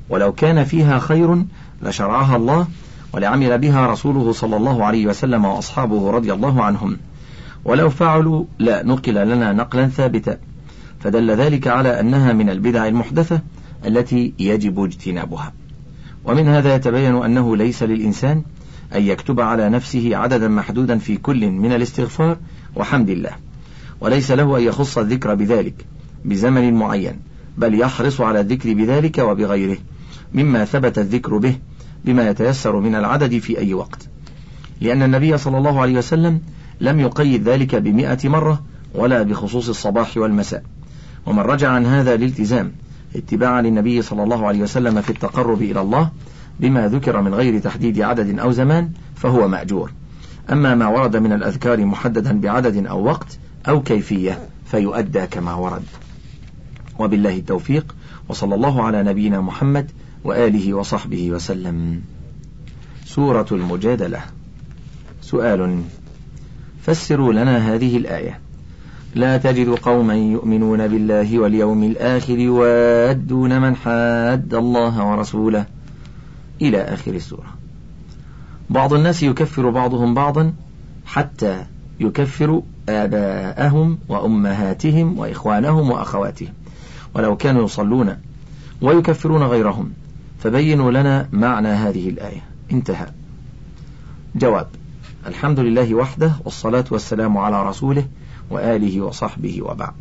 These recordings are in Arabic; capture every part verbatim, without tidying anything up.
ولو كان فيها خير لشرعها الله ولعمل بها رسوله صلى الله عليه وسلم وأصحابه رضي الله عنهم، ولو فعلوا لا نقل لنا نقلا ثابتا، فدل ذلك على أنها من البدع المحدثة التي يجب اجتنابها. ومن هذا يتبين أنه ليس للإنسان أن يكتب على نفسه عددا محدودا في كل من الاستغفار وحمد الله، وليس له أن يخص الذكر بذلك بزمن معين، بل يحرص على الذكر بذلك وبغيره مما ثبت الذكر به بما يتيسر من العدد في أي وقت، لأن النبي صلى الله عليه وسلم لم يقيد ذلك بمئة مرة ولا بخصوص الصباح والمساء. ومن رجع عن هذا الالتزام اتباعا للنبي صلى الله عليه وسلم في التقرب إلى الله بما ذكر من غير تحديد عدد أو زمان فهو مأجور. أما ما ورد من الأذكار محددا بعدد أو وقت أو كيفية فيؤدى كما ورد. وبالله التوفيق، وصلى الله على نبينا محمد وآله وصحبه وسلم. سورة المجادلة. سؤال: فسروا لنا هذه الآية: لا تجد قوما يؤمنون بالله واليوم الآخر يوادون من حاد الله ورسوله، إلى آخر السورة. بعض الناس يكفر بعضهم بعضا حتى يكفر آباءهم وأمهاتهم وإخوانهم وأخواتهم ولو كانوا يصلون، ويكفرون غيرهم، فبينوا لنا معنى هذه الآية. انتهى. جواب: الحمد لله وحده، والصلاة والسلام على رسوله وآله وصحبه، وبعد.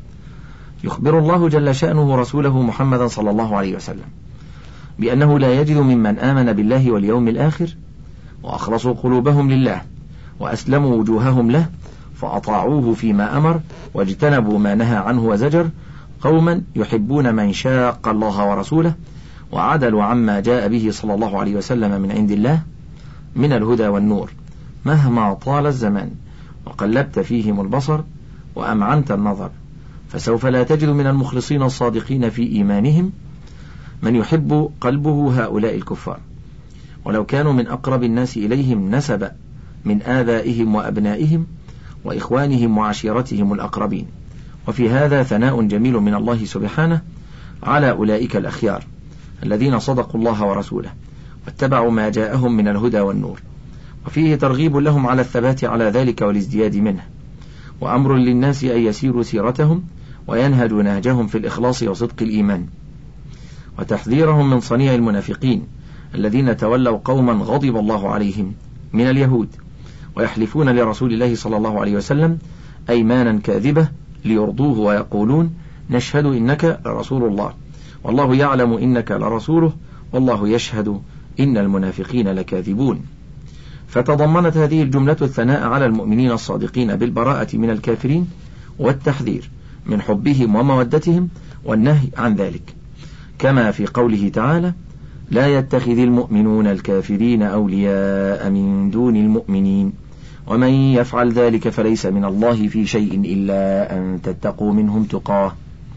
يخبر الله جل شأنه رسوله محمدا صلى الله عليه وسلم بأنه لا يجد ممن آمن بالله واليوم الآخر وأخلصوا قلوبهم لله وأسلموا وجوههم له فأطاعوه فيما أمر واجتنبوا ما نهى عنه وزجر قوما يحبون من شاق الله ورسوله وعدلوا عما جاء به صلى الله عليه وسلم من عند الله من الهدى والنور مهما طال الزمان وقلبت فيهم البصر وأمعنت النظر، فسوف لا تجد من المخلصين الصادقين في إيمانهم من يحب قلبه هؤلاء الكفار، ولو كانوا من أقرب الناس إليهم نسبا من آبائهم وأبنائهم وإخوانهم وعشيرتهم الأقربين. وفي هذا ثناء جميل من الله سبحانه على أولئك الأخيار الذين صدقوا الله ورسوله واتبعوا ما جاءهم من الهدى والنور، وفيه ترغيب لهم على الثبات على ذلك والازدياد منه، وأمر للناس أن يسيروا سيرتهم وينهجوا نهجهم في الإخلاص وصدق الإيمان، وتحذيرهم من صنيع المنافقين الذين تولوا قوما غضب الله عليهم من اليهود ويحلفون لرسول الله صلى الله عليه وسلم أيمانا كاذبة ليرضوه ويقولون نشهد إنك لرسول الله والله يعلم إنك لرسوله والله يشهد إن المنافقين لكاذبون. فتضمنت هذه الجملة الثناء على المؤمنين الصادقين بالبراءة من الكافرين والتحذير من حبهم ومودتهم والنهي عن ذلك، كما في قوله تعالى لا يتخذ المؤمنون الكافرين أولياء من دون المؤمنين ومن يفعل ذلك فليس من الله في شيء إلا أن تتقوا منهم تقاه،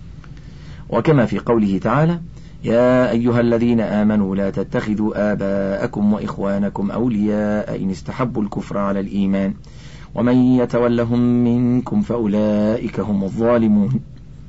وكما في قوله تعالى يا أيها الذين آمنوا لا تتخذوا آباءكم وإخوانكم أولياء إن استحبوا الكفر على الإيمان ومن يتولهم منكم فأولئك هم الظالمون.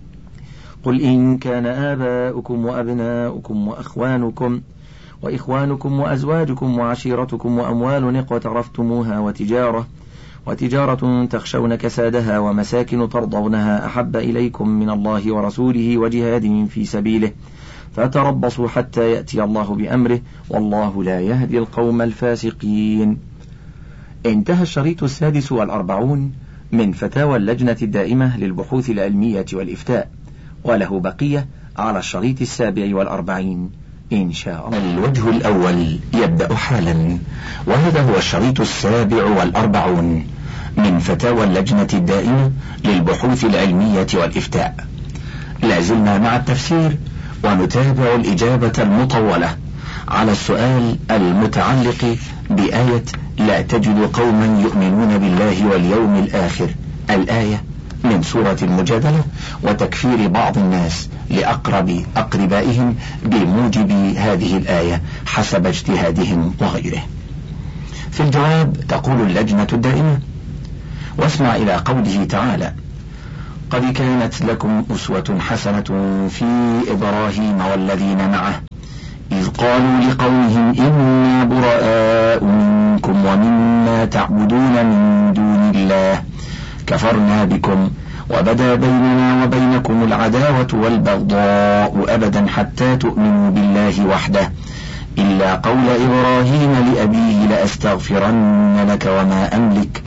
قل إن كان آباؤكم وأبناؤكم وأخوانكم وإخوانكم وأزواجكم وعشيرتكم وأموال اقترفتموها وتجارة وتجارة تخشون كسادها ومساكن ترضونها أحب إليكم من الله ورسوله وجهاد في سبيله فتربصوا حتى يأتي الله بأمره والله لا يهدي القوم الفاسقين. انتهى الشريط السادس والأربعون من فتاوى اللجنة الدائمة للبحوث العلمية والإفتاء، وله بقية على الشريط السابع والأربعين إن شاء الله. الوجه الأول يبدأ حالا، وهذا هو الشريط السابع والأربعون من فتاوى اللجنة الدائمة للبحوث العلمية والإفتاء. لازلنا مع التفسير ونتابع الإجابة المطولة على السؤال المتعلق بآية لا تجد قوما يؤمنون بالله واليوم الآخر، الآية من سورة المجادلة، وتكفير بعض الناس لأقرب أقربائهم بموجب هذه الآية حسب اجتهادهم وغيره. في الجواب تقول اللجنة الدائمة: واسمع إلى قوله تعالى قد كانت لكم أسوة حسنة في إبراهيم والذين معه وإذ قالوا لقومهم إنا براء منكم ومما تعبدون من دون الله كفرنا بكم وبدا بيننا وبينكم العداوة والبغضاء أبدا حتى تؤمنوا بالله وحده إلا قول إبراهيم لأبيه لأستغفرن لك وما أملك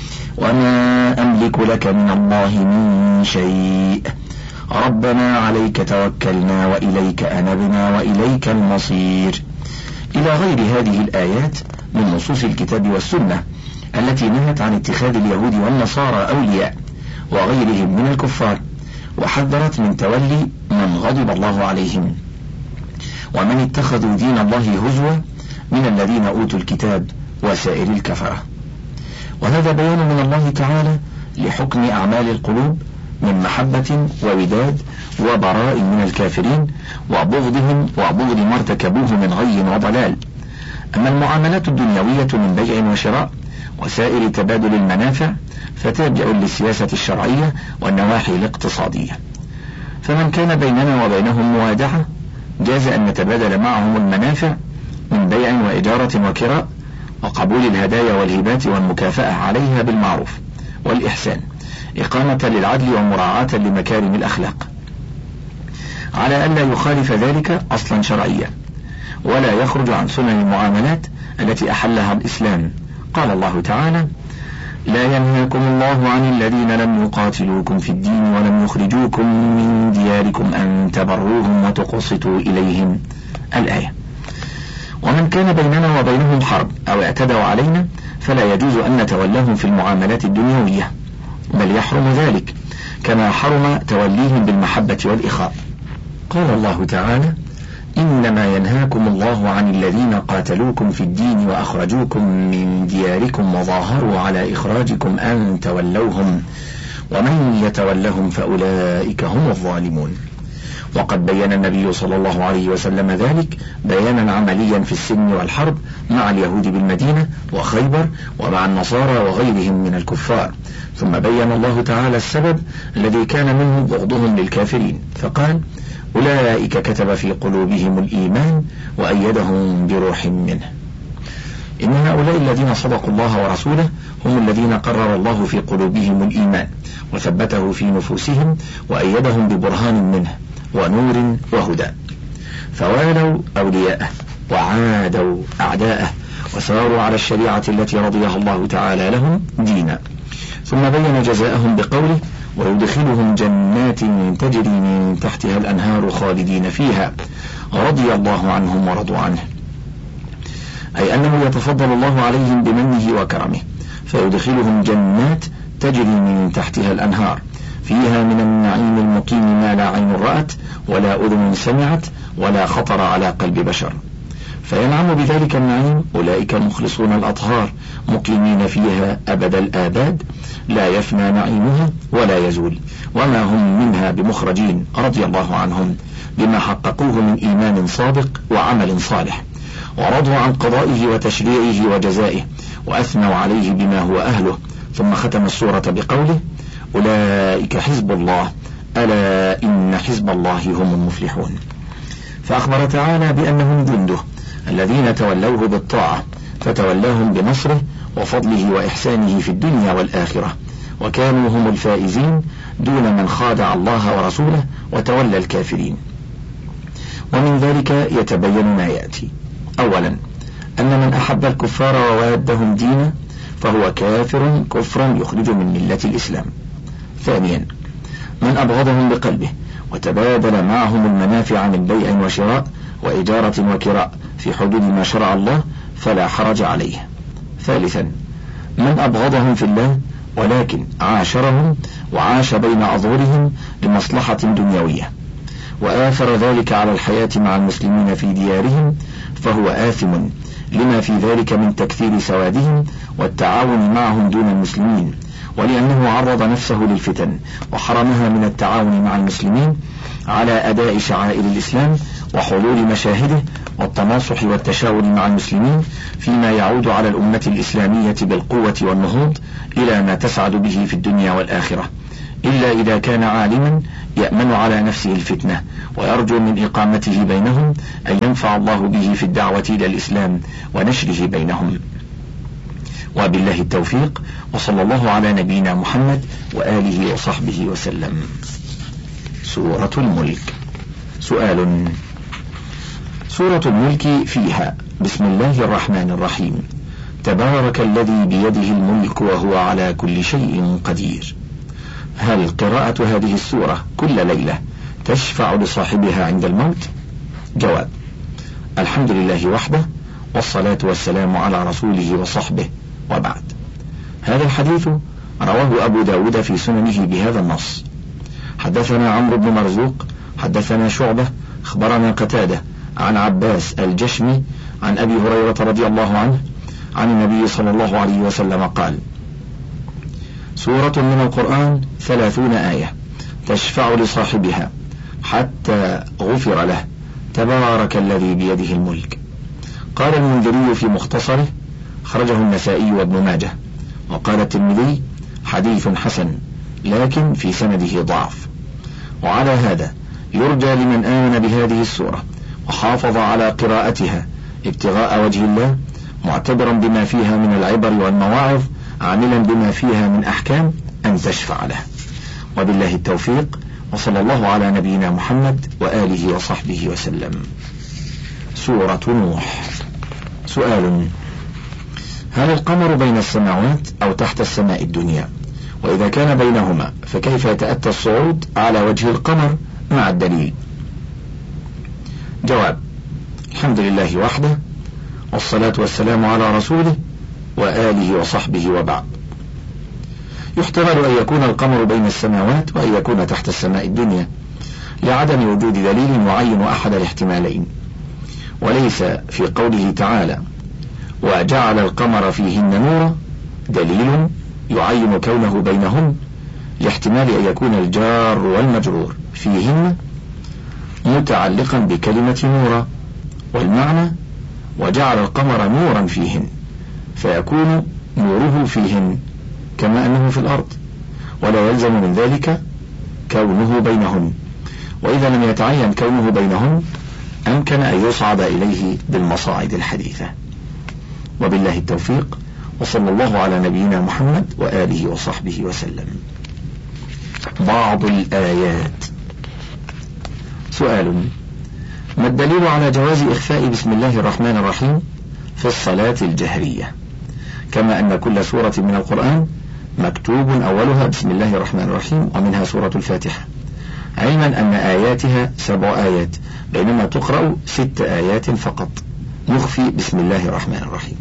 وما أملك لك من الله من شيء ربنا عليك توكلنا وإليك أنبنا وإليك المصير، إلى غير هذه الآيات من نصوص الكتاب والسنة التي نهت عن اتخاذ اليهود والنصارى أولياء وغيرهم من الكفار، وحذرت من تولي من غضب الله عليهم ومن اتخذوا دين الله هزوا من الذين أوتوا الكتاب وسائر الكفرة. وهذا بيان من الله تعالى لحكم أعمال القلوب من محبة ووداد وبراء من الكافرين وبغضهم وبغض ما ارتكبوه من غي وضلال. أما المعاملات الدنيوية من بيع وشراء وسائر تبادل المنافع فتابع للسياسة الشرعية والنواحي الاقتصادية، فمن كان بيننا وبينهم موادعة جاز أن نتبادل معهم المنافع من بيع وإجارة وكراء وقبول الهدايا والهبات والمكافأة عليها بالمعروف والإحسان إقامة للعدل ومراعاة لمكارم الأخلاق، على أن لا يخالف ذلك أصلا شرعيا ولا يخرج عن سنن المعاملات التي أحلها الإسلام. قال الله تعالى: لا ينهاكم الله عن الذين لم يقاتلوكم في الدين ولم يخرجوكم من دياركم أن تبروهم وتقسطوا إليهم، الآية. ومن كان بيننا وبينهم حرب أو اعتدوا علينا فلا يجوز أن نتولاهم في المعاملات الدنيوية، بل يحرم ذلك كما حرم توليهم بالمحبة والإخاء. قال الله تعالى: إنما ينهاكم الله عن الذين قاتلوكم في الدين وأخرجوكم من دياركم وظاهروا على إخراجكم أن تولوهم ومن يتولهم فأولئك هم الظالمون. وقد بين النبي صلى الله عليه وسلم ذلك بيانا عمليا في السلم والحرب مع اليهود بالمدينة وخيبر ومع النصارى وغيرهم من الكفار، ثم بين الله تعالى السبب الذي كان منه بغضهم للكافرين فقال: أولئك كتب في قلوبهم الإيمان وأيدهم بروح منه. إن هؤلاء الذين صدقوا الله ورسوله هم الذين قرر الله في قلوبهم الإيمان وثبته في نفوسهم وأيدهم ببرهان منه ونور وهدى، فوالوا أولياءه وعادوا أعداءه وساروا على الشريعة التي رضيها الله تعالى لهم دينا. ثم بين جزاءهم بقوله: ويدخلهم جنات تجري من تحتها الأنهار خالدين فيها رضي الله عنهم ورضوا عنه، أي أنه يتفضل الله عليهم بمنه وكرمه فيدخلهم جنات تجري من تحتها الأنهار فيها من النعيم المقيم ما لا عين رأت ولا أذن سمعت ولا خطر على قلب بشر، فينعم بذلك النعيم أولئك المخلصون الأطهار مقيمين فيها أبد الآباد لا يفنى نعيمها ولا يزول وما هم منها بمخرجين رضي الله عنهم بما حققوه من إيمان صادق وعمل صالح، ورضوا عن قضائه وتشريعه وجزائه وأثنوا عليه بما هو أهله. ثم ختم السورة بقوله: أولئك حزب الله ألا إن حزب الله هم المفلحون. فأخبر تعالى بأنهم جنده الذين تولوه بالطاعة فتولاهم بنصره وفضله وإحسانه في الدنيا والآخرة، وكانوا هم الفائزين دون من خادع الله ورسوله وتولى الكافرين. ومن ذلك يتبين ما يأتي: أولا أن من أحب الكفار ووادهم دينا فهو كافر كفرا يخرج من ملة الإسلام. ثانيا من أبغضهم بقلبه وتبادل معهم المنافع من بيع وشراء وإجارة وكراء في حدود ما شرع الله فلا حرج عليه. ثالثا من أبغضهم في الله ولكن عاشرهم وعاش بين أظهرهم لمصلحة دنيوية وآثر ذلك على الحياة مع المسلمين في ديارهم فهو آثم لما في ذلك من تكثير سوادهم والتعاون معهم دون المسلمين، ولأنه عرض نفسه للفتن وحرمها من التعاون مع المسلمين على أداء شعائر الإسلام وحضور مشاهده والتناصح والتشاور مع المسلمين فيما يعود على الأمة الإسلامية بالقوة والنهوض إلى ما تسعد به في الدنيا والآخرة، إلا إذا كان عالما يأمن على نفسه الفتنة ويرجو من إقامته بينهم أن ينفع الله به في الدعوة إلى الإسلام ونشره بينهم. وبالله التوفيق، وصلى الله على نبينا محمد وآله وصحبه وسلم. سورة الملك. سؤال: سورة الملك فيها بسم الله الرحمن الرحيم تبارك الذي بيده الملك وهو على كل شيء قدير. هل قراءة هذه السورة كل ليلة تشفع لصاحبها عند الموت؟ جواب: الحمد لله وحده، والصلاة والسلام على رسوله وصحبه، وبعد. هذا الحديث رواه أبو داود في سننه بهذا النص. حدثنا عمرو بن مرزوق حدثنا شعبة أخبرنا قتادة عن عباس الجشمي عن أبي هريرة رضي الله عنه عن النبي صلى الله عليه وسلم قال: سورة من القرآن ثلاثون آية تشفع لصاحبها حتى غفر له، تبارك الذي بيده الملك. قال المنذري في مختصره: خرجه النسائي وابن ماجه. وقال الترمذي: حديث حسن لكن في سنده ضعف. وعلى هذا يرجى لمن آمن بهذه السورة وحافظ على قراءتها ابتغاء وجه الله، معتبرا بما فيها من العبر والمواعظ، عاملا بما فيها من أحكام، أن تشفع له. وبالله التوفيق، وصلى الله على نبينا محمد وآله وصحبه وسلم. سورة نوح. سؤال: هل القمر بين السماوات أو تحت السماء الدنيا؟ وإذا كان بينهما فكيف يتأتى الصعود على وجه القمر مع الدليل؟ جواب: الحمد لله وحده، والصلاة والسلام على رسوله وآله وصحبه، وبعد. يحتمل أن يكون القمر بين السماوات وأن يكون تحت السماء الدنيا، لعدم وجود دليل يعين أحد الاحتمالين. وليس في قوله تعالى: وجعل القمر فيهن نورا دليل يعين كونه بينهن، لاحتمال أن يكون الجار والمجرور فيهن متعلقا بكلمة نورا، والمعنى وجعل القمر نورا فيهن، فيكون نوره فيهن كما أنه في الأرض، ولا يلزم من ذلك كونه بينهن. وإذا لم يتعين كونه بينهن أمكن أن يصعد إليه بالمصاعد الحديثة. وبالله التوفيق، وصلى الله على نبينا محمد وآله وصحبه وسلم. بعض الآيات. سؤال: ما الدليل على جواز إخفاء بسم الله الرحمن الرحيم في الصلاة الجهرية، كما أن كل سورة من القرآن مكتوب أولها بسم الله الرحمن الرحيم ومنها سورة الفاتحة، علما أن آياتها سبع آيات بينما تقرأ ست آيات فقط نخفي بسم الله الرحمن الرحيم؟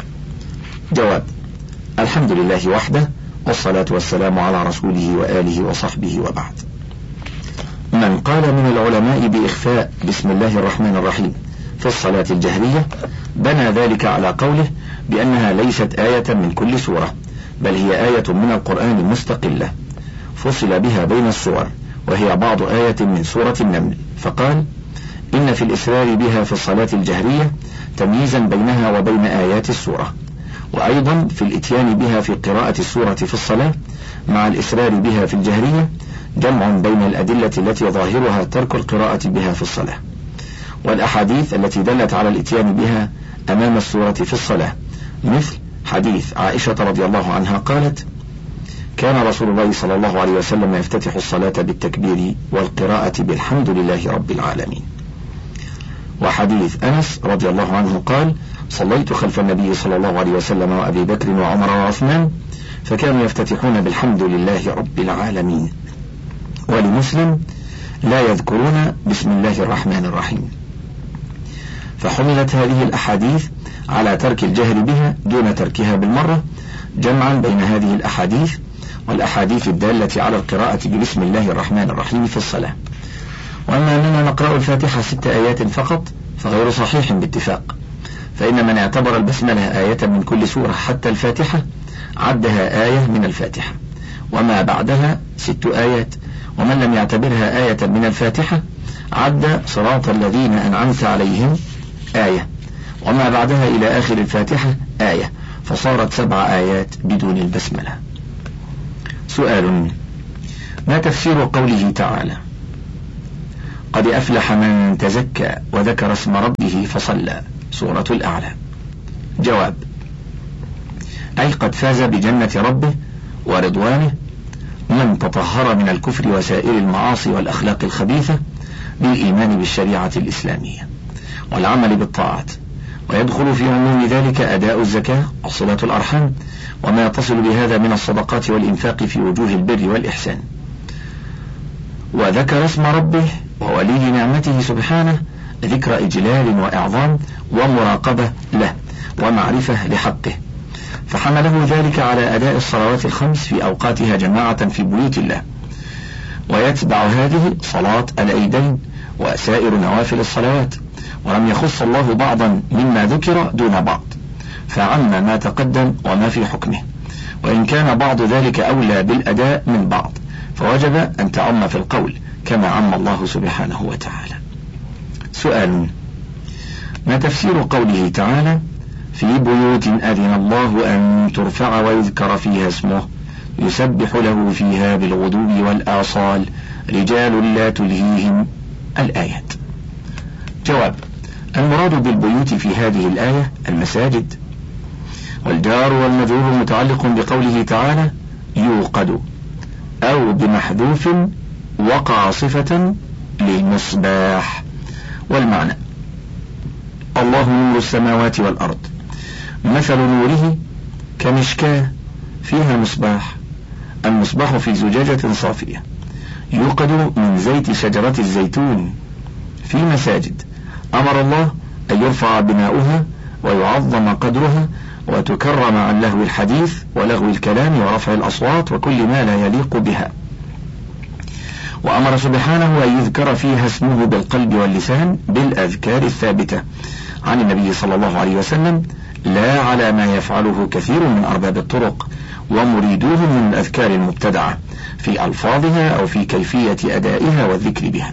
جواب: الحمد لله وحده، والصلاة والسلام على رسوله وآله وصحبه، وبعد. من قال من العلماء بإخفاء بسم الله الرحمن الرحيم في الصلاة الجهرية بنى ذلك على قوله بأنها ليست آية من كل سورة، بل هي آية من القرآن مستقلة فصل بها بين السور، وهي بعض آية من سورة النمل، فقال: إن في الإسرار بها في الصلاة الجهرية تمييزا بينها وبين آيات السورة، وأيضا في الإتيان بها في قراءة السورة في الصلاة مع الإسرار بها في الجهرية جمع بين الأدلة التي ظاهرها ترك القراءة بها في الصلاة، والأحاديث التي دلت على الإتيان بها أمام السورة في الصلاة، مثل حديث عائشة رضي الله عنها قالت: كان رسول الله صلى الله عليه وسلم يفتتح الصلاة بالتكبير والقراءة بالحمد لله رب العالمين. وحديث أنس رضي الله عنه قال: صليت خلف النبي صلى الله عليه وسلم وأبي بكر وعمر وعثمان فكانوا يفتتحون بالحمد لله رب العالمين. ولمسلم: لا يذكرون بسم الله الرحمن الرحيم. فحملت هذه الأحاديث على ترك الجهر بها دون تركها بالمرة، جمعا بين هذه الأحاديث والأحاديث الدالة على القراءة ببسم الله الرحمن الرحيم في الصلاة. وأما أننا نقرأ الفاتحة ست آيات فقط فغير صحيح باتفاق، فإن من اعتبر البسملة آية من كل سورة حتى الفاتحة عدها آية من الفاتحة، وما بعدها ست آيات، ومن لم يعتبرها آية من الفاتحة عد صراط الذين أنعمت عليهم آية، وما بعدها إلى آخر الفاتحة آية، فصارت سبع آيات بدون البسملة. سؤال: ما تفسير قوله تعالى قد أفلح من تزكى وذكر اسم ربه فصلى، سورة الأعلى؟ جواب: أي قد فاز بجنة ربه ورضوانه من تطهر من الكفر وسائر المعاصي والأخلاق الخبيثة بالإيمان بالشريعة الإسلامية والعمل بالطاعات، ويدخل في عموم ذلك أداء الزكاة وصلة الأرحام وما يتصل بهذا من الصدقات والإنفاق في وجوه البر والإحسان. وذكر اسم ربه وولي نعمته سبحانه ذكر إجلال وإعظام ومراقبة له ومعرفة لحقه، فحمله ذلك على أداء الصلوات الخمس في أوقاتها جماعة في بيوت الله، ويتبع هذه صلاة العيدين وسائر نوافل الصلوات، ولم يخص الله بعضا مما ذكر دون بعض، فعم ما تقدم وما في حكمه، وإن كان بعض ذلك أولى بالأداء من بعض فوجب أن تعم في القول كما عم الله سبحانه وتعالى. سؤال: ما تفسير قوله تعالى في بيوت أذن الله أن ترفع ويذكر فيها اسمه يسبح له فيها بالغدو والآصال رجال لا تلهيهم الآيات؟ جواب: المراد بالبيوت في هذه الآية المساجد، والجار والمجرور متعلق بقوله تعالى يوقد أو بمحذوف وقع صفة للمصباح، والمعنى الله نور السماوات والأرض، مثل نوره كمشكاة فيها مصباح، المصباح في زجاجة صافية يوقد من زيت شجرة الزيتون في مساجد أمر الله أن يرفع بناؤها ويعظم قدرها وتكرم عن لهو الحديث ولغو الكلام ورفع الأصوات وكل ما لا يليق بها، وأمر سبحانه أن يذكر فيها اسمه بالقلب واللسان بالأذكار الثابتة عن النبي صلى الله عليه وسلم، لا على ما يفعله كثير من أرباب الطرق ومريدوهم من الأذكار المبتدعة في ألفاظها أو في كيفية أدائها والذكر بها.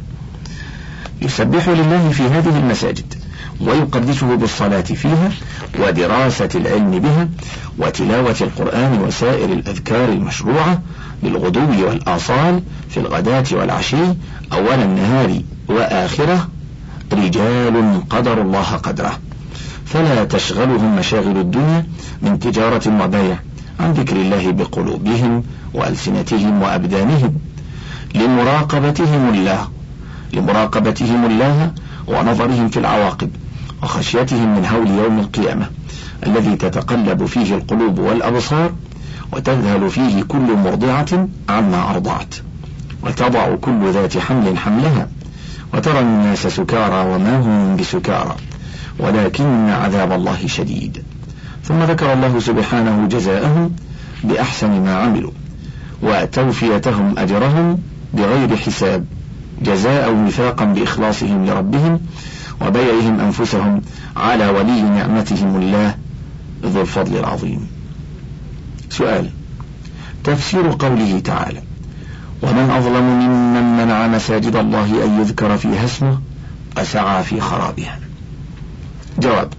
يسبح لله في هذه المساجد ويقدسه بالصلاة فيها ودراسة العلم بها وتلاوة القرآن وسائر الأذكار المشروعة بالغدو والآصال في الغداة والعشي أول النهار وآخره رجال قدروا الله قدره، فلا تشغلهم مشاغل الدنيا من تجارة وبيع عن ذكر الله بقلوبهم وألسنتهم وأبدانهم لمراقبتهم الله لمراقبتهم الله ونظرهم في العواقب وخشيتهم من هول يوم القيامة الذي تتقلب فيه القلوب والأبصار وتذهل فيه كل مرضعة عما أرضعت وتضع كل ذات حمل حملها وترى الناس سكارى وما هم بسكارى ولكن عذاب الله شديد. ثم ذكر الله سبحانه جزاءهم بأحسن ما عملوا وتوفيتهم أجرهم بغير حساب جزاء وفاقا بإخلاصهم لربهم وبيعهم أنفسهم على ولي نعمتهم الله ذو الفضل العظيم. سؤال: تفسير قوله تعالى ومن أظلم ممن منع مساجد الله أن يذكر فيها اسمه وسعى في خرابها؟ جواب: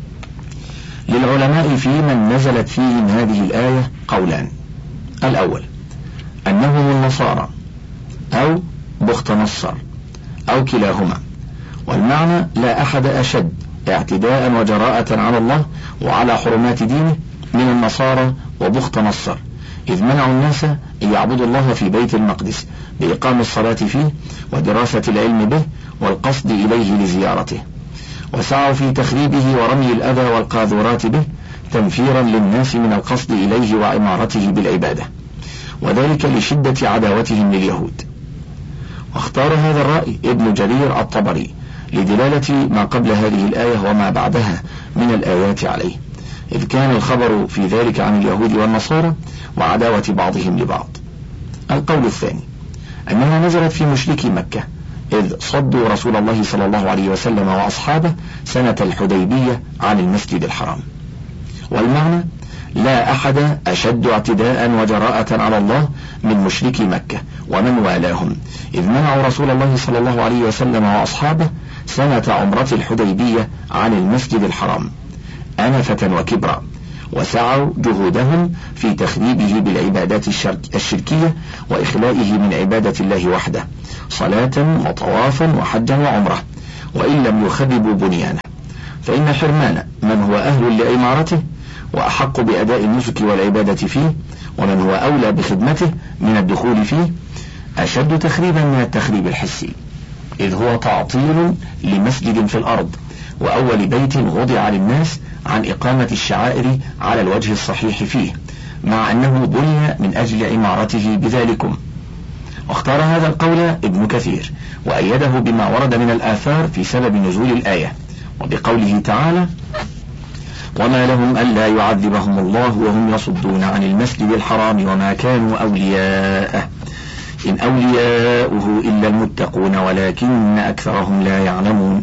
للعلماء في من نزلت فيهم هذه الآية قولان: الأول أنهم النصارى أو بخت نصر أو كلاهما، والمعنى لا أحد أشد اعتداء وجراءة على الله وعلى حرمات دينه من النصارى وبخت نصر، إذ منعوا الناس أن يعبدوا الله في بيت المقدس بإقام الصلاة فيه ودراسة العلم به والقصد إليه لزيارته، وسعوا في تخريبه ورمي الأذى والقاذورات به تنفيرا للناس من القصد إليه وعمارته بالعبادة، وذلك لشدة عداوتهم لليهود. واختار هذا الرأي ابن جرير الطبري لدلالة ما قبل هذه الآية وما بعدها من الآيات عليه، إذ كان الخبر في ذلك عن اليهود والنصارى وعداوة بعضهم لبعض. القول الثاني أنها نزلت في مشركي مكة إذ صدوا رسول الله صلى الله عليه وسلم وأصحابه سنة الحديبية عن المسجد الحرام، والمعنى لا أحد أشد اعتداء وجراءة على الله من مشركي مكة ومن والاهم، إذ منعوا رسول الله صلى الله عليه وسلم وأصحابه سنة عمرة الحديبية عن المسجد الحرام أنفة وكبرا، وسعوا جهودهم في تخريبه بالعبادات الشركية وإخلائه من عبادة الله وحده صلاة وطوافا وحجا وعمرة، وإن لم يخربوا بنيانه، فإن حرمان من هو أهل لعمارته وأحق بأداء النسك والعبادة فيه ومن هو أولى بخدمته من الدخول فيه أشد تخريبا من التخريب الحسي، إذ هو تعطيل لمسجد في الأرض وأول بيت وضع للناس عن إقامة الشعائر على الوجه الصحيح فيه، مع أنه بني من أجل عمارته بذلكم. واختار هذا القول ابن كثير وأيده بما ورد من الآثار في سبب نزول الآية، وبقوله تعالى: وما لهم ألا يعذبهم الله وهم يصدون عن المسجد الحرام وما كانوا أولياءه إن أولياؤه إلا المتقون ولكن أكثرهم لا يعلمون.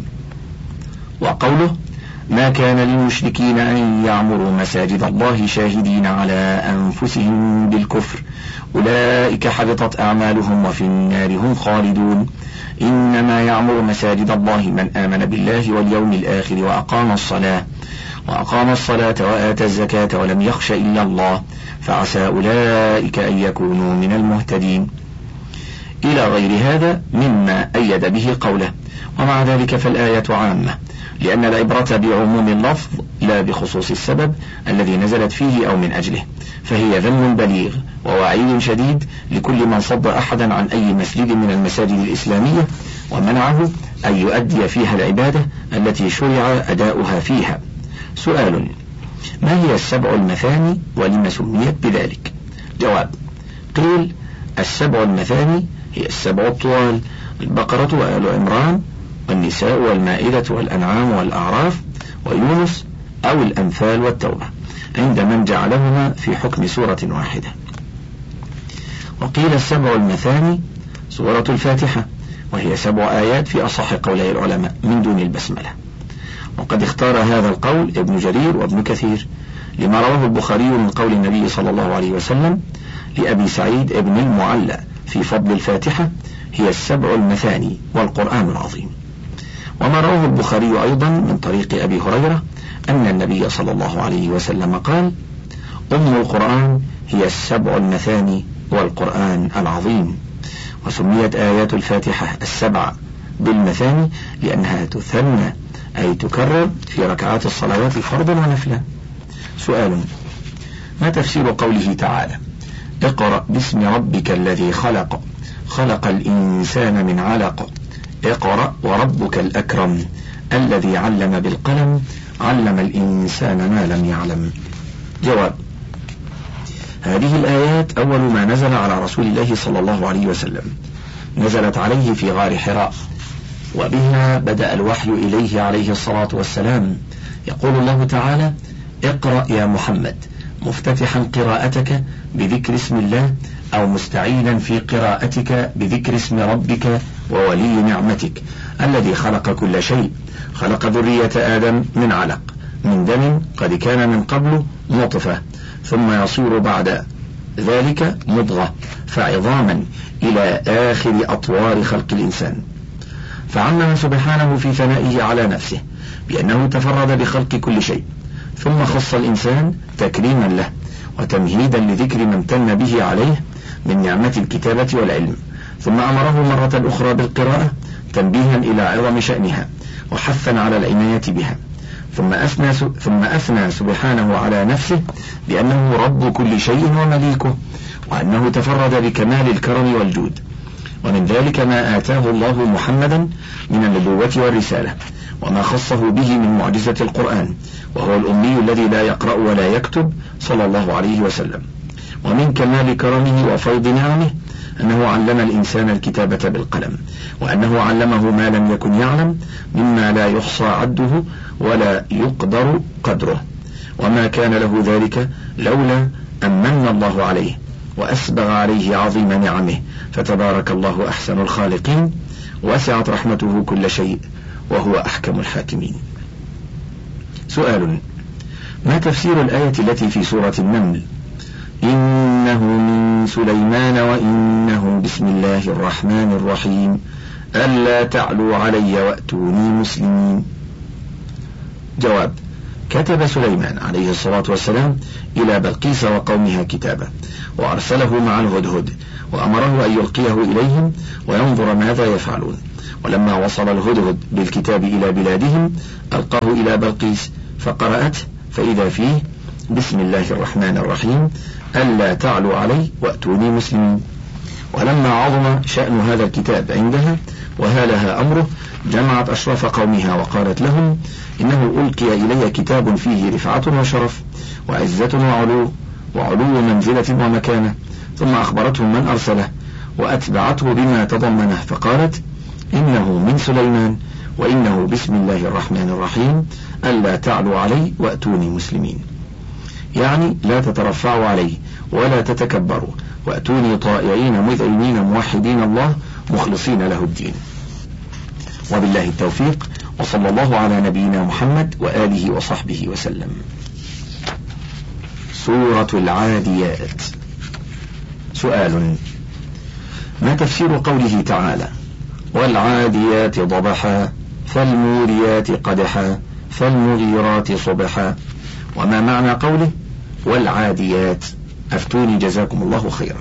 وقوله: ما كان للمشركين أن يعمروا مساجد الله شاهدين على أنفسهم بالكفر أولئك حبطت أعمالهم وفي النار هم خالدون إنما يعمر مساجد الله من آمن بالله واليوم الآخر وأقام الصلاة وأقام الصلاة وآتى الزكاة ولم يخش إلا الله فعسى أولئك أن يكونوا من المهتدين، إلى غير هذا مما أيد به قوله. ومع ذلك فالآية عامة، لأن العبرة بعموم اللفظ لا بخصوص السبب الذي نزلت فيه أو من أجله، فهي ذم بليغ ووعيد شديد لكل من صد أحدا عن أي مسجد من المساجد الإسلامية ومنعه أن يؤدي فيها العبادة التي شرع أداؤها فيها. سؤال: ما هي السبع المثاني ولم سميت بذلك؟ جواب: قيل: السبع المثاني هي السبع الطوال: البقرة وآل عمران والنساء والمائدة والأنعام والأعراف ويونس أو الأنفال والتوبة، عند من جعلهما في حكم سورة واحدة. وقيل السبع المثاني سورة الفاتحة، وهي سبع آيات في أصح قولي العلماء من دون البسملة. وقد اختار هذا القول ابن جرير وابن كثير لما رواه البخاري من قول النبي صلى الله عليه وسلم لأبي سعيد ابن المعلى في فضل الفاتحة: هي السبع المثاني والقرآن العظيم. وما رواه البخاري أيضا من طريق أبي هريرة أن النبي صلى الله عليه وسلم قال: أم القرآن هي السبع المثاني والقرآن العظيم. وسميت آيات الفاتحة السبع بالمثاني لأنها تثنى أي تكرر في ركعات الصلوات فرضا ونفلا. سؤال: ما تفسير قوله تعالى: اقرأ باسم ربك الذي خلق خلق الإنسان من علق اقرأ وربك الأكرم الذي علم بالقلم علم الإنسان ما لم يعلم؟ جواب: هذه الآيات أول ما نزل على رسول الله صلى الله عليه وسلم، نزلت عليه في غار حراء، وبها بدأ الوحي إليه عليه الصلاة والسلام. يقول الله تعالى: اقرأ يا محمد، مفتتحا قراءتك بذكر اسم الله أو مستعينا في قراءتك بذكر اسم ربك وولي نعمتك الذي خلق كل شيء، خلق ذرية آدم من علق من دم قد كان من قبل نطفة ثم يصير بعد ذلك مضغة فعظاما إلى آخر أطوار خلق الإنسان. فعمم سبحانه في ثنائه على نفسه بأنه تفرد بخلق كل شيء، ثم خص الإنسان تكريما له وتمهيدا لذكر من امتن به عليه من نعمة الكتابة والعلم، ثم أمره مرة أخرى بالقراءة تنبيها إلى عظم شأنها وحثا على العناية بها، ثم أثنى, ثم أثنى سبحانه على نفسه بأنه رب كل شيء ومليكه، وأنه تفرد بكمال الكرم والجود. ومن ذلك ما آتاه الله محمدا من النبوة والرسالة، وما خصه به من معجزة القرآن، وهو الأمي الذي لا يقرأ ولا يكتب صلى الله عليه وسلم. ومن كمال كرمه وفيض نعمه أنه علم الإنسان الكتابة بالقلم، وأنه علمه ما لم يكن يعلم مما لا يحصى عده ولا يقدر قدره، وما كان له ذلك لولا أن من الله عليه وأسبغ عليه عظيم نعمه، فتبارك الله أحسن الخالقين، وسعت رحمته كل شيء، وهو أحكم الحاكمين. سؤال: ما تفسير الآية التي في سورة النمل: إنه من سليمان وإنه بسم الله الرحمن الرحيم ألا تعلوا علي وأتوني مسلمين؟ جواب: كتب سليمان عليه الصلاة والسلام إلى بلقيس وقومها كتابا، وأرسله مع الهدهد، وأمره أن يلقيه إليهم وينظر ماذا يفعلون. ولما وصل الهدهد بالكتاب إلى بلادهم ألقاه إلى بلقيس فقرأته، فإذا فيه: بسم الله الرحمن الرحيم، ألا تعلوا علي وأتوني مسلمين. ولما عظم شأن هذا الكتاب عندها وهالها أمره جمعت أشراف قومها وقالت لهم: إنه ألقي إلي كتاب فيه رفعة وشرف وعزة وعلو وعلو منزلة ومكانة. ثم أخبرتهم من أرسله وأتبعته بما تضمنه، فقالت: إنه من سليمان وإنه بسم الله الرحمن الرحيم، ألا تعلوا علي وأتوني مسلمين. يعني لا تترفعوا علي ولا تتكبروا، وأتوني طائعين مذعنين موحدين الله مخلصين له الدين. وبالله التوفيق، وصلى الله على نبينا محمد وآله وصحبه وسلم. سورة العاديات. سؤال: ما تفسير قوله تعالى: والعاديات ضبحا فالموريات قدحا فالمغيرات صبحا؟ وما معنى قوله والعاديات؟ أفتوني جزاكم الله خيرا.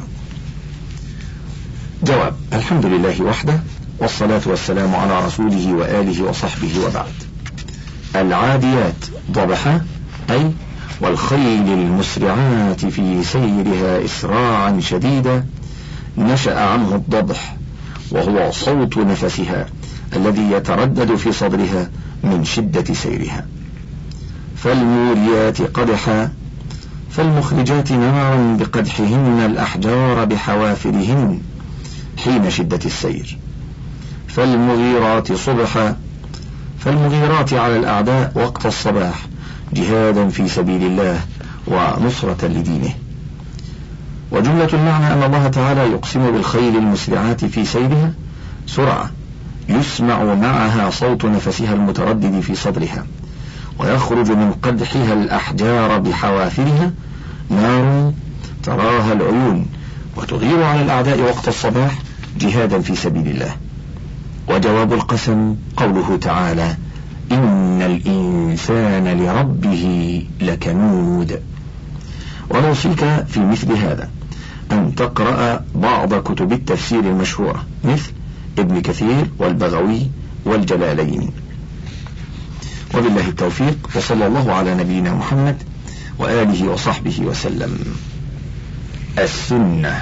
جواب: الحمد لله وحده، والصلاة والسلام على رسوله وآله وصحبه، وبعد. العاديات ضبحا أي والخيل المسرعات في سيرها إسراعا شديدا، نشأ عنه الضبح، وهو صوت نفسها الذي يتردد في صدرها من شدة سيرها. فالموريات قدحا فالمخرجات نارا بقدحهن الأحجار بحوافرهن حين شدة السير. فالمغيرات صبحا فالمغيرات على الأعداء وقت الصباح جهادا في سبيل الله ونصرة لدينه. وجملة المعنى أن الله تعالى يقسم بالخيل المسرعات في سيرها سرعة يسمع معها صوت نفسها المتردد في صدرها، ويخرج من قدحها الأحجار بحوافرها نار تراها العيون وتغير على الأعداء وقت الصباح جهادا في سبيل الله. وجواب القسم قوله تعالى: إن الإنسان لربه لكنود. ونوصيك في مثل هذا أن تقرأ بعض كتب التفسير المشهورة مثل ابن كثير والبغوي والجلالين. وبالله التوفيق، وصلى الله على نبينا محمد وآله وصحبه وسلم. السنة.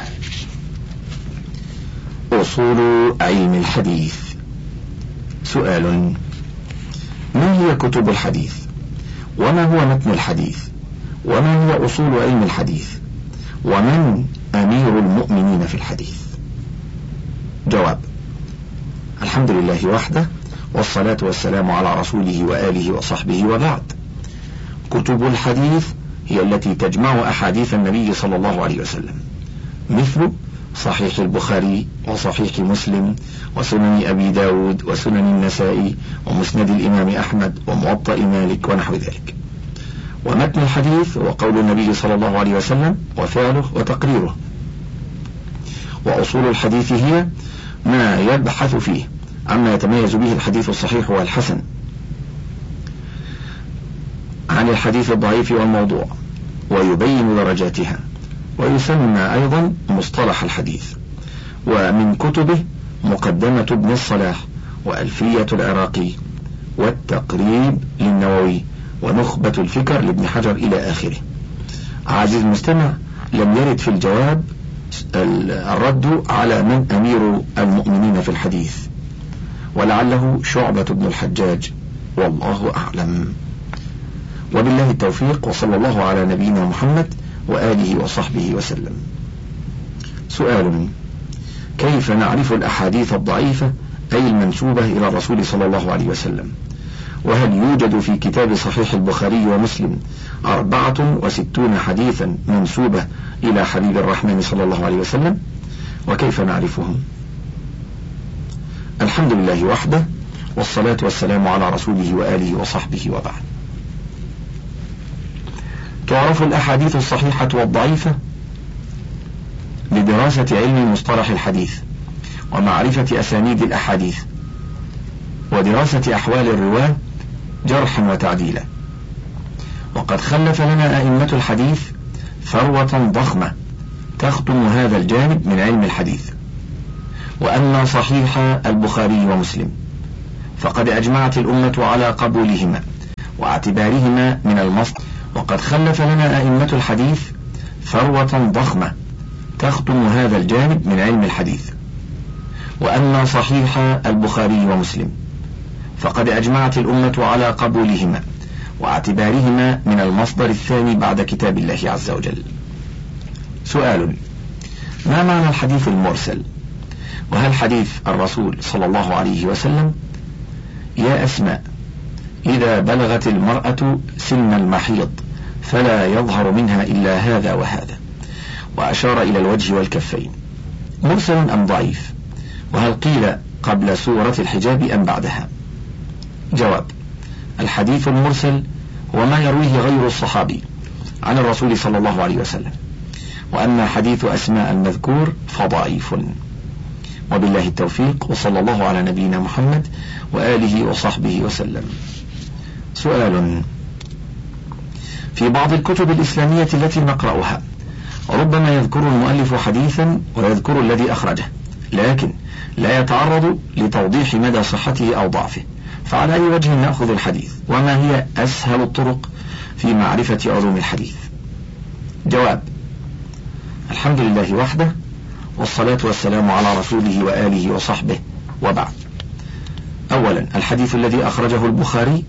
أصول علم الحديث. سؤال: ما هي كتب الحديث؟ وما هو متن الحديث؟ وما هي أصول علم الحديث؟ ومن أمير المؤمنين في الحديث؟ جواب: الحمد لله وحده، والصلاة والسلام على رسوله وآله وصحبه، وبعد. كتب الحديث هي التي تجمع أحاديث النبي صلى الله عليه وسلم، مثل صحيح البخاري وصحيح مسلم وسنن أبي داود وسنن النسائي ومسند الإمام أحمد وموطأ مالك ونحو ذلك. ومتن الحديث هو قول النبي صلى الله عليه وسلم وفعله وتقريره. وأصول الحديث هي ما يبحث فيه عما يتميز به الحديث الصحيح والحسن عن الحديث الضعيف والموضوع، ويبين درجاتها، ويسمى أيضا مصطلح الحديث. ومن كتبه مقدمة ابن الصلاح وألفية العراقي والتقريب للنووي ونخبة الفكر لابن حجر إلى آخره. عزيز المستمع، لم يرد في الجواب الرد على من أمير المؤمنين في الحديث، ولعله شعبة بن الحجاج، والله أعلم. وبالله التوفيق، وصلى الله على نبينا محمد وآله وصحبه وسلم. سؤال: كيف نعرف الأحاديث الضعيفة أي المنسوبة إلى الرسول صلى الله عليه وسلم؟ وهل يوجد في كتاب صحيح البخاري ومسلم أربعة وستون حديثا منسوبة إلى حبيب الرحمن صلى الله عليه وسلم؟ وكيف نعرفهم؟ الحمد لله وحده، والصلاة والسلام على رسوله وآله وصحبه، وبعد. تعرف الأحاديث الصحيحة والضعيفة بدراسة علم مصطلح الحديث ومعرفة أسانيد الأحاديث ودراسة أحوال الرواة جرحا وتعديلا. وقد خلف لنا أئمة الحديث ثروة ضخمة تختم هذا الجانب من علم الحديث. وأما صحيح البخاري ومسلم فقد أجمعت الأمة على قبولهما واعتبارهما من المصدر. وقد خلف لنا أئمة الحديث ثروة ضخمة تختم هذا الجانب من علم الحديث. وأما صحيح البخاري ومسلم فقد أجمعت الأمة على قبولهما واعتبارهما من المصدر الثاني بعد كتاب الله عز وجل. سؤال: ما معنى الحديث المرسل؟ وهل حديث الرسول صلى الله عليه وسلم: يا أسماء إذا بلغت المرأة سن المحيض فلا يظهر منها إلا هذا وهذا، وأشار إلى الوجه والكفين، مرسل أم ضعيف؟ وهل قيل قبل سورة الحجاب أم بعدها؟ جواب: الحديث المرسل هو ما يرويه غير الصحابي عن الرسول صلى الله عليه وسلم. وأما حديث أسماء المذكور فضعيف. وبالله التوفيق، وصلى الله على نبينا محمد وآله وصحبه وسلم. سؤال: في بعض الكتب الإسلامية التي نقرأها ربما يذكر المؤلف حديثا ويذكر الذي أخرجه، لكن لا يتعرض لتوضيح مدى صحته أو ضعفه، فعلى أي وجه نأخذ الحديث؟ وما هي أسهل الطرق في معرفة علوم الحديث؟ جواب: الحمد لله وحده، والصلاة والسلام على رسوله وآله وصحبه، وبعد. أولا، الحديث الذي أخرجه البخاري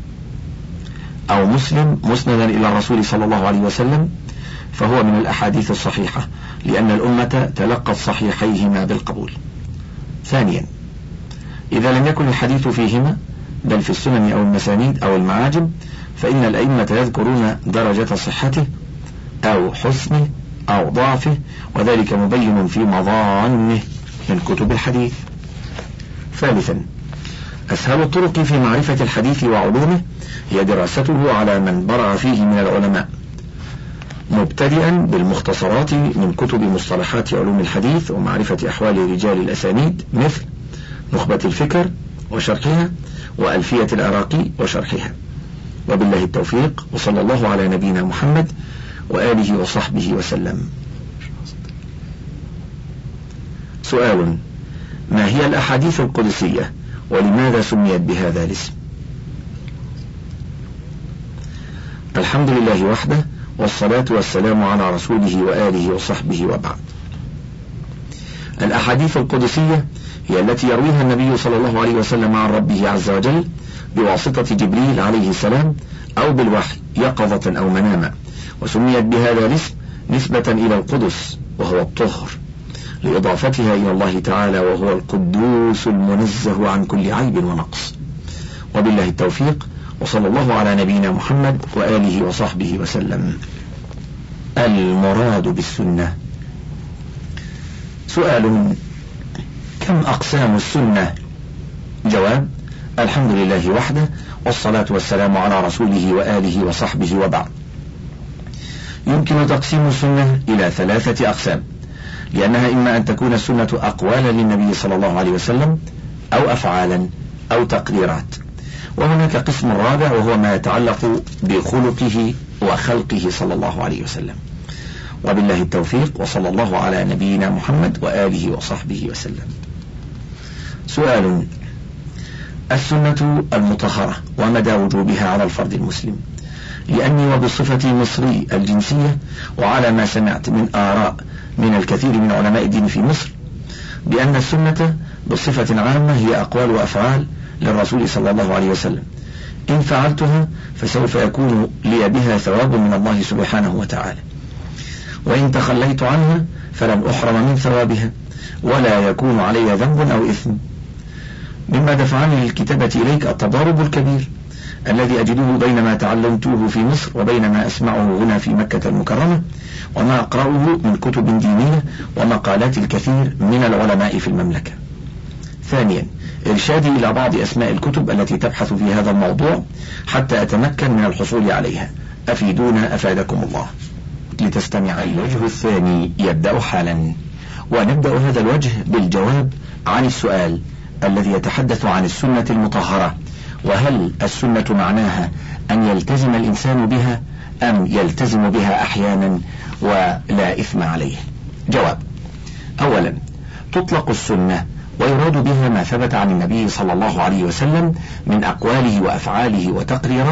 أو مسلم مسندا إلى الرسول صلى الله عليه وسلم فهو من الأحاديث الصحيحة، لأن الأمة تلقت صحيحيهما بالقبول. ثانيا، إذا لم يكن الحديث فيهما بل في السنن أو المسانيد أو المعاجم فإن الأئمة يذكرون درجة صحته أو حسنه أو ضعفه، وذلك مبين في مظانه من كتب الحديث. ثالثا، أسهل الطرق في معرفة الحديث وعلومه هي دراسته على من برع فيه من العلماء، مبتدئا بالمختصرات من كتب مصطلحات علوم الحديث ومعرفة أحوال رجال الأسانيد مثل نخبة الفكر وشرحها وألفية العراقي وشرحها. وبالله التوفيق، وصلى الله على نبينا محمد وآله وصحبه وسلم. سؤال: ما هي الأحاديث القدسية ولماذا سميت بهذا الاسم؟ الحمد لله وحده، والصلاة والسلام على رسوله وآله وصحبه، وبعد. الأحاديث القدسية هي التي يرويها النبي صلى الله عليه وسلم عن ربه عز وجل بواسطة جبريل عليه السلام أو بالوحي يقظة أو مناما، وسميت بهذا الاسم نسبة إلى القدس وهو الطهر، لإضافتها إلى الله تعالى وهو القدوس المنزه عن كل عيب ونقص. وبالله التوفيق، وصلى الله على نبينا محمد وآله وصحبه وسلم. المراد بالسنة. سؤال: كم أقسام السنة؟ جواب: الحمد لله وحده، والصلاة والسلام على رسوله وآله وصحبه، وبعد. يمكن تقسيم السنة إلى ثلاثة أقسام، لأنها إما أن تكون السنة أقوالا للنبي صلى الله عليه وسلم أو أفعالا أو تقريرات. وهناك قسم رابع وهو ما يتعلق بخلقه وخلقه صلى الله عليه وسلم. وبالله التوفيق، وصلى الله على نبينا محمد وآله وصحبه وسلم. سؤال: السنة المطهرة ومدى وجوبها على الفرد المسلم؟ لأني وبصفتي مصري الجنسية وعلى ما سمعت من آراء من الكثير من علماء الدين في مصر بأن السنة بصفة عامة هي أقوال وأفعال للرسول صلى الله عليه وسلم، إن فعلتها فسوف يكون لي بها ثواب من الله سبحانه وتعالى، وإن تخليت عنها فلن أحرم من ثوابها ولا يكون علي ذنب أو إثم. مما دفعني للكتابة إليك التضارب الكبير الذي أجده بين ما تعلمته في مصر وبين ما أسمعه هنا في مكة المكرمة وما أقرأه من كتب دينية ومقالات الكثير من العلماء في المملكة. ثانيا، إرشادي إلى بعض أسماء الكتب التي تبحث في هذا الموضوع حتى أتمكن من الحصول عليها، أفيدونا أفادكم الله. لتستمع. الوجه الثاني يبدأ حالا، ونبدأ هذا الوجه بالجواب عن السؤال الذي يتحدث عن السنة المطهرة وهل السنة معناها أن يلتزم الإنسان بها أم يلتزم بها أحيانا ولا إثم عليه؟ جواب: أولا، تطلق السنة ويراد بها ما ثبت عن النبي صلى الله عليه وسلم من أقواله وأفعاله وتقريراته